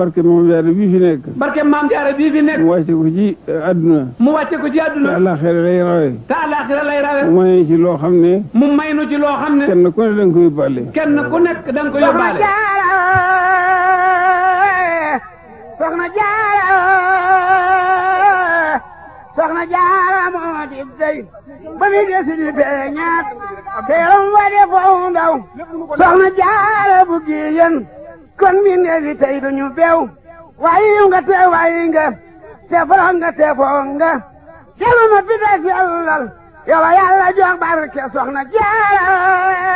barke Maam Jaara bii fi nekk. barke Maam Jaara bii fi nekk. mu wàcce ko ci àdduna. mu wàcce ko ci àdduna. te àllaaxira lay rawe. te àllaaxira lay rawe. mu may ci loo xam ne. mu may nu ci loo xam ne. kenn ku ne da nga koy yóbbaale. kenn ku nekk da nga koy yóbbaale. Soxna Jaara Soxna Jaara moo di dey ba mi desi di beñaat teeram wa de foo ndaw Soxna Jaara bu giyen kon mi neefi tey duñu beew waayi nga te waayi nga te foro nga te foo nga kelu ma fi des yàllal yow Yàlla jox barke Soxna Jaara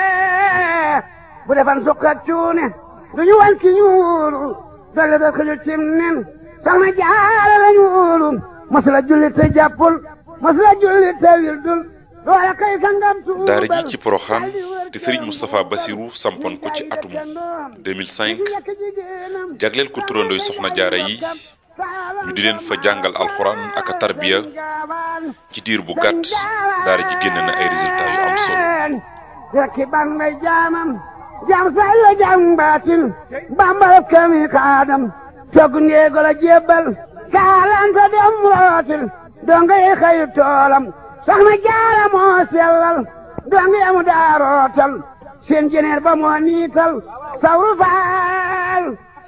bu defan sukk ak cuune duñu wan ki ñuulu dolle da xëju cim nen Soxna Jaara lañu wóolu masula julli te jàppul masula julli te wildul doole kay sangam suubal daara ji ci Porokhane te Serigne Moustapha Bassirou sampoon ko ci atum 2005 jagleel ko turandooy Soxna Jaara yi ñu di leen fa jàngal alxuraan ak a tarbiya ci diir bu gàtt daara ji génn na ay résultats yu am solo. rekki ban may jaamam jam say la jam baatil bambal kami kaadam togg ndeego la jébbal kaalanta dem rootil donga yi xayu toolam Soxna Jaara moo sellal donga yamu daa rootal seen jeneer ba moo niital sawru faal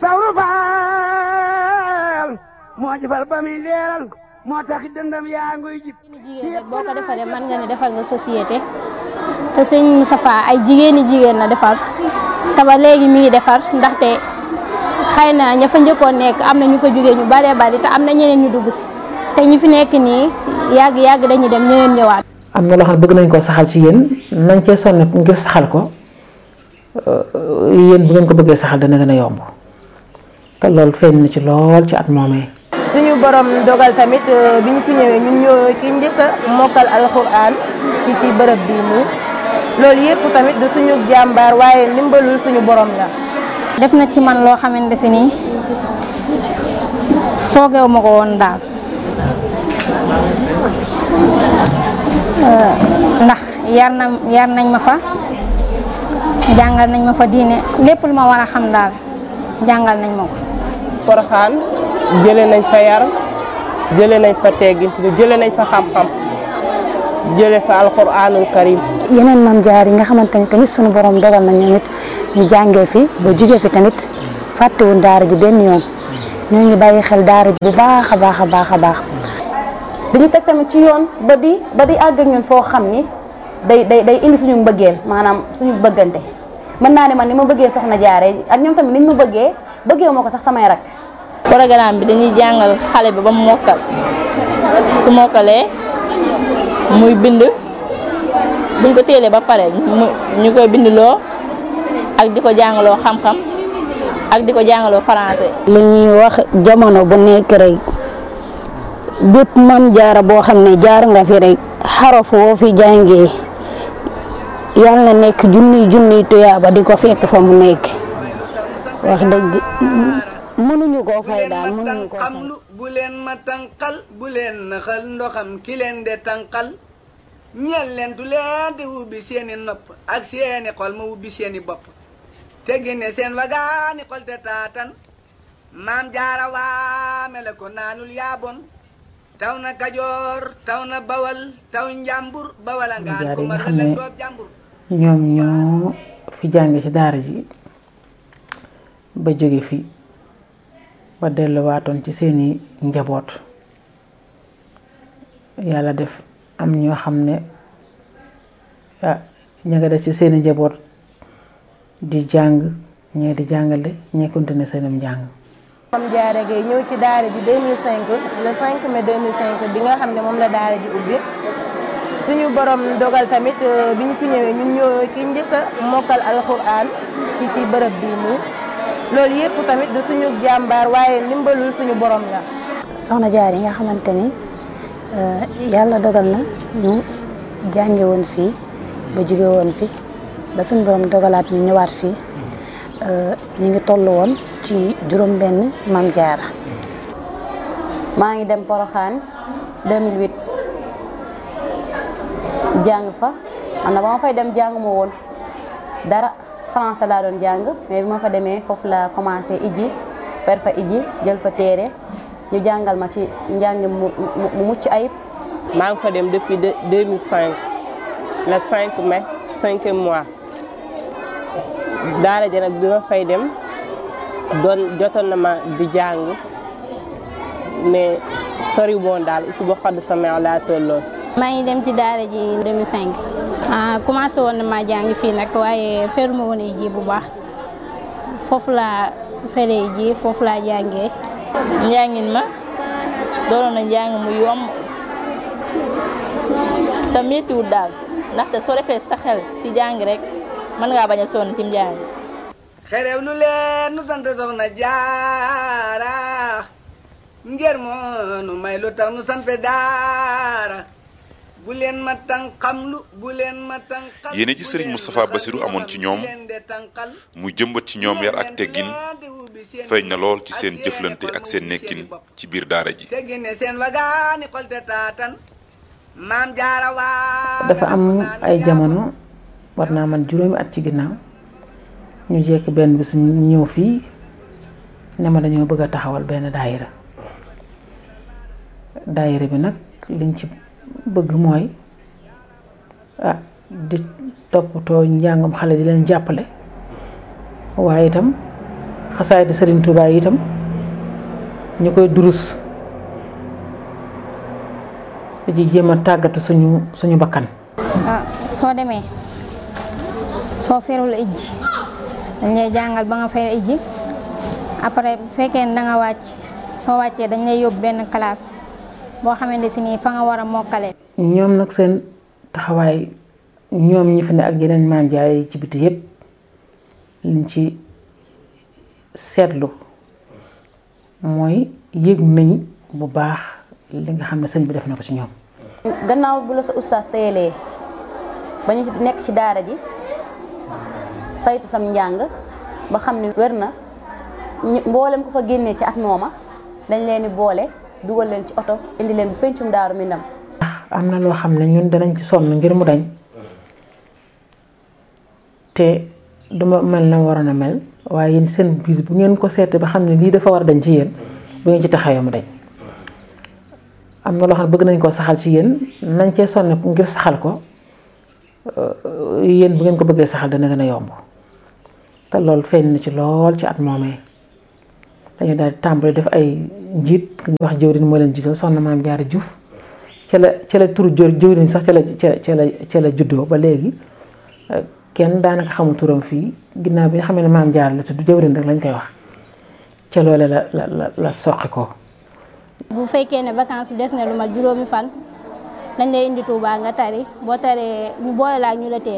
moo jëfal ba muy leeral moo tax dëndam yaa nguy jib jigéen rek boo ko defalee mën nga ne defal nga société te sëñ Moustapha ay jigéen la defar te ba léegi mi ngi defar ndaxte xëy na ña fa njëkkoon nekk am na ñu fa jógee ñu baree bari te am na ñeneen ñu dugg si te ñi fi nekk nii yàgg dañuy dem ñeneen ñëwaat. am na loo xam ne bëgg nañ koo saxal ci yéen nañ cee sonn ngir saxal ko yéen bu ngeen ko bëggee saxal dana gën a yomb te loolu feeñ na ci lool ci at moomee. suñu borom dogal tamit bi ñu fi ñëwee ñun ñoo ki njëkk a mokkal alxuraan ci bërëb bii nii loolu yëpp tamit du suñu jàmbaar waaye ndimbalul suñu borom la. def na ci man loo xamante si nii foogeewu ma ko woon daal ndax yar nañ ma fa jàngal nañ ma fa diine lépp lu ma war a xam daal jàngal nañ ma ko. Porokhane jëlee nañ fa yar jëlee nañ fa teggin jëlee nañ fa xam-xam jëlee fa alxuraanul karim. yeneen Maam Jaara yi nga xamante ni tamit sunu borom dogal na ñoom it ñu jàngee fi ba jugee fi tamit fàttewuñ daara ji benn yoon ñoo ngi bàyyi xel daara ji bu baax a baax. dañu teg tamit ci yoon ba di àgg ak ñun foo xam ni day indi suñu mbëggeel maanaam suñu bëggante mën naa ne man ni ma bëggee Soxna Jaara ak ñoom tamit niñ ma bëggee moo ko sax samay rak. programme bi dañuy jàngal xale bi ba mu mokkal su mokkalee muy bind buñ ko téelee ba pare ñu koy bindloo ak di ko jàngaloo xam-xam ak di ko jàngaloo français. li ñuy wax jamono bu nekk rek bépp Maam Jaara boo xam ne jaar nga fi rek xaraf woo fi jàngee yàlla na nekk junniy tuyaaba di ko fekk fa mu nekk wax dëgg mënuñu koo fay daal mënuñu koo fay. bu leen ma tànqal bu leen naxal ndoxam ki leen de tànqal ñeel leen du leen di ubbi seeni nopp ak seeni xol ma ubbi seeni bopp te génne seen wagaani xol te taatan Maam Jaara waame la ko naanul yaabon taw na Kajoor taw na Bawal taw Njàmbur Bawala ngaan ko ma la doob Njàmbur. ñoom ñoo fi jànge ci daara ji ba jóge fi ba delluwaatoon ci seeni njaboot yàlla def am ñoo xam ne ña nga des ci seeni njaboot di jàng ñee di jàngale ñee continuer seenum njàng. Maam Jaara Gaye ñëw ci daara ji 2005 le 5 mai 2005 bi nga xam ne moom la daara ji ubbi suñu borom dogal tamit bi ñu fi ñëwee ñun ñoo ki njëkk a mokkal alxuraan ci bërëb bii nii loolu yëpp tamit du suñu jàmbaar waaye ndimbalul suñu borom la. Soxna Jaara yi nga xamante ni yàlla dogal na ñu jànge woon fii ba jóge woon fi ba suñu borom dogalaat ñu ñëwaat fii ñu ngi toll woon ci juróom-benn Maam Jaara. maa ngi dem Porokhane 2008 jàng fa am na ba ma fay dem jàng ma woon dara français laa doon jàng mais bi ma fa demee foofu la commencé iji fer fa iji jël fa téere ñu jàngal ma ci njàng mu mucc ayib. maa ngi fa dem depuis 2005 le 5 mai 5e mois daara ja nag bi ma fay dem jotoon na ma di jàng mais sori woon daal isu bu xadd sama laa tolloon. maa ngi dem ci daara ji 2005 commencé woon na maa jàng fii nag waaye feruma woon ji bu baax foofu laa feree ji foofu laa jàngee. njàngin ma doonoon na njàng mu yomb te méttiwul daal ndaxte soo defee sa xel ci jàng rek mën ngaa bañ a sonn ci njàng. xerew lu leen nu sant soxna jaara ngir moo nu may lu tax nu sant daara bu leen ma tànqamlu bu leen ma tànqal. yéene ji Serigne Moustapha Bassirou amoon ci ñoom mu jëmbat ci ñoom yar ak teggin feeñ na lool ci seen jëflante ak seen nekkin ci biir daara ji. dafa am ay jamono war naa man juróomi at ci ginnaaw ñu jekk benn bis ñu ñëw fii ne ma dañoo bëgg a taxawal benn daayira bi nag liñ ci bëgg mooy di toppatoo njàngam xale di leen jàppale waaye itam xasaay di Serigne Touba yi itam ñu koy durus di jéem a tàggatu suñu bakkan. soo demee soo ferul ijji dañ lay jàngal ba nga fer ijji après bu fekkee ne da nga wàcc soo wàccee dañ lay yóbbu benn classe boo xamante si nii fa nga war a mokkale. ñoom nag seen taxawaay ñoom ñi fi ne ak yeneen maam jaare yi ci biti yépp liñ ci seetlu mooy yëg nañ bu baax li nga xam ne sëñ bi def na ko ci ñoom. gannaaw bu la sa ustaas teyelee ba ñu nekk ci daara ji saytu sam njàng ba xam ni wér na mboolem ko fa génnee ci at mooma dañ leen di boole dugal leen ci oto indi leen bu pencum Daaru Minam. am na loo xam ne ñun danañ ci sonn ngir mu dañ te duma mel na waroon a mel waaye yéen seen biir bu ngeen ko seetee ba xam ne lii dafa war a dañ ci yéen bu ngeen ci taxawee mu dañ. am na loo xam ne bëgg nañ koo saxal ci yéen nañ cee sonn ngir saxal ko yéen bu ngeen ko bëggee saxal dana gën a yomb te loolu feeñ na ci lool ci at moomee dañu daal di tàmbali def ay njiit ku ñuy wax jëwriñ moo leen jiital soxna Maam Jaara Juuf ca la turu jëwriñ sax ca la juddoo ba léegi kenn daanaka xamul turam fii ginnaaw bi nga xam ne Maam Jaara la tudd jëwriñ rek lañ koy wax ca loole la soqi ko. bu fekkee ne vacances bi des na lu mat juróomi fan dañ lay indi Touba nga tari boo taree ñu boole la ak ñu la teel